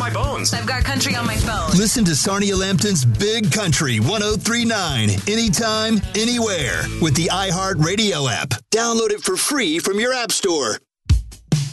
my bones. I've got country on my phone. Listen to Sarnia Lampton's Big Country 1039 anytime, anywhere with the iHeartRadio app. Download it for free from your app store.